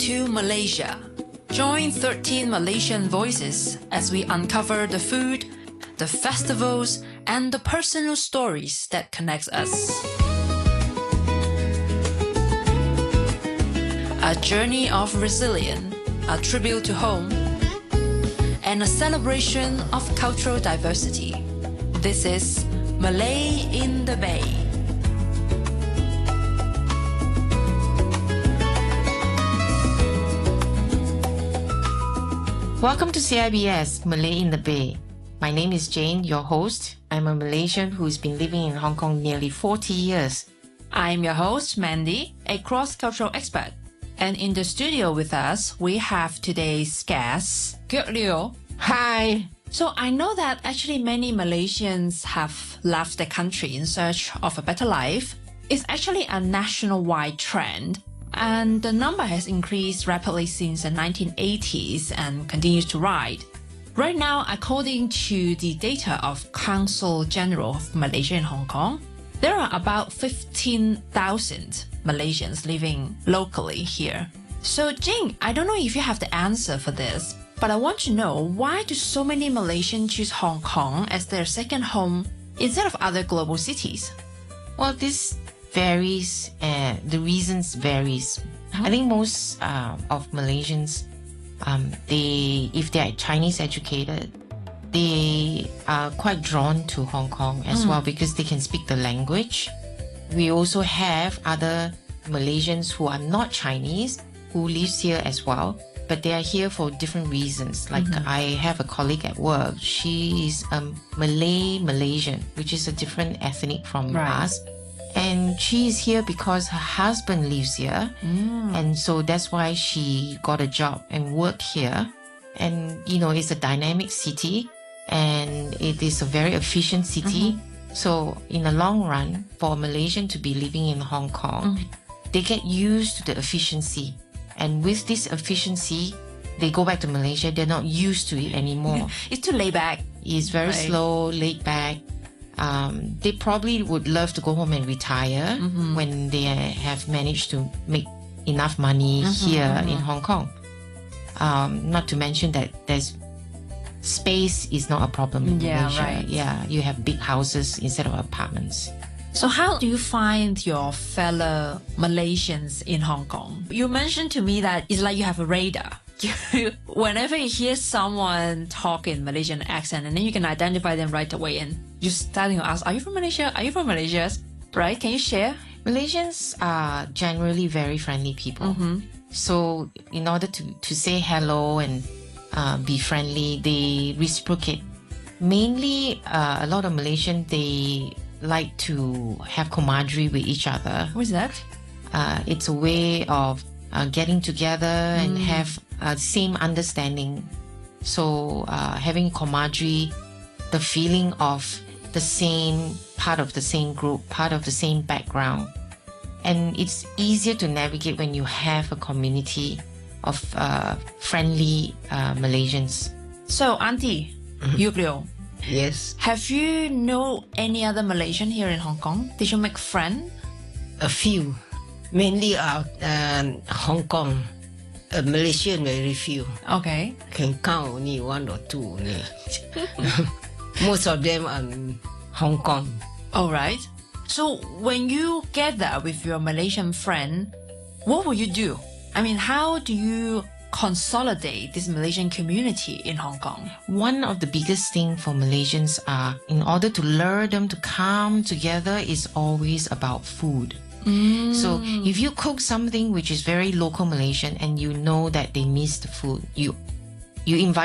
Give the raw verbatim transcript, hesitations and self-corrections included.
to Malaysia. Join thirteen Malaysian voices as we uncover the food, the festivals, and the personal stories that connect us. A journey of resilience, a tribute to home, and a celebration of cultural diversity. This is Malay in the Bay. Welcome to C I B S Malay in the Bay. My name is Jane, your host. I'm a Malaysian who's been living in Hong Kong nearly forty years. I'm your host, Mandy, a cross-cultural expert. And in the studio with us, we have today's guest, Gyok Liu. Hi! So I know that actually many Malaysians have left the country in search of a better life. It's actually a nationwide trend. And the number has increased rapidly since the nineteen eighties and continues to rise. Right now, according to the data of Council General of Malaysia in Hong Kong, there are about fifteen thousand Malaysians living locally here. So Jing, I don't know if you have the answer for this, but I want to know, why do so many Malaysians choose Hong Kong as their second home instead of other global cities? Well, this varies, and the reasons varies. Oh. I think most uh, of Malaysians, um, they if they are Chinese educated, they are quite drawn to Hong Kong as Mm. well because they can speak the language. We also have other Malaysians who are not Chinese who lives here as well, but they are here for different reasons. Like Mhm. I have a colleague at work. She is a Malay Malaysian, which is a different ethnic from Right. us. And she is here because her husband lives here. Mm. And so that's why she got a job and worked here. And, you know, it's a dynamic city and it is a very efficient city. So in the long run, for a Malaysian to be living in Hong Kong, Mm. they get used to the efficiency. And with this efficiency, they go back to Malaysia. They're not used to it anymore. It's too laid back. It's very Right. slow, laid back. Um, they probably would love to go home and retire Mhm. when they have managed to make enough money Mhm, here mhm. in Hong Kong. Um, not to mention that there's space is not a problem in Yeah, Malaysia. right. Yeah, you have big houses instead of apartments. So how do you find your fellow Malaysians in Hong Kong? You mentioned to me that it's like you have a radar. You, whenever you hear someone talk in Malaysian accent, and then you can identify them right away, and you're starting to ask, are you from Malaysia? Are you from Malaysia? Right? Can you share? Malaysians are generally very friendly people. Mm-hmm. So in order to, to say hello and uh, be friendly, they reciprocate. Mainly, uh, a lot of Malaysians, they like to have camaraderie with each other. What is that? Uh, it's a way of uh, getting together and Mm. have uh, same understanding. So uh, having camaraderie, the feeling of the same part of the same group, part of the same background. And it's easier to navigate when you have a community of uh, friendly uh, Malaysians. So, Auntie, Gyok Liu, Yes, have you know any other Malaysian here in Hong Kong? Did you make friends? a few. Mainly out um, Hong Kong. Uh, Malaysian very few. Okay. Can count only one or two only. Most of them are in Hong Kong. All right. So when you gather with your Malaysian friend, what will you do? I mean, how do you consolidate this Malaysian community in Hong Kong? One of the biggest thing for Malaysians are, in order to lure them to come together, is always about food. So if you cook something which is very local Malaysian and you know that they miss the food, you you invite